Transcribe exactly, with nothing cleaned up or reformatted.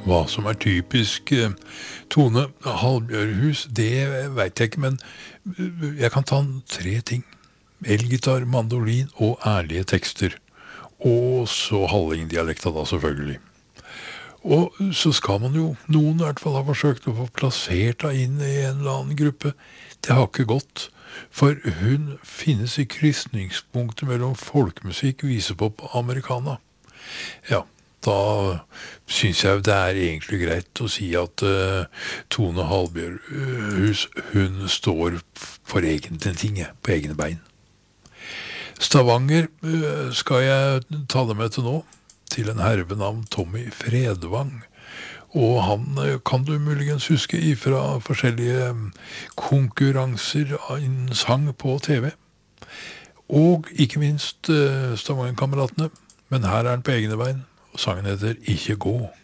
Hva som er typisk eh, Tone Halbjørhus, det vet jeg ikke, men eh, jeg kan ta tre ting. Elgitar, mandolin og ærlige tekster. Og så Halling-dialekta da, selvfølgelig. Og så skal man jo, noen i hvert fall har forsøkt å få plassert deg inn i en eller annen gruppe. Det har ikke gått, for hun finnes i krysningspunktet mellom folkemusikk, visepop og americana. Ja, da synes jeg det er egentlig greit å si at uh, Tone Halbjørhus, hun står for egentlig ting, på egne bein. Stavanger uh, skal jeg ta det med til nå, til en hervenavn Tommy Fredvang. Og han uh, kan du muligens huske ifra forskjellige um, konkurranser innen sang på T V. Og ikke minst uh, Stavanger-kameratene. Men her er han på egne bein, og sangen heter Ikke gå.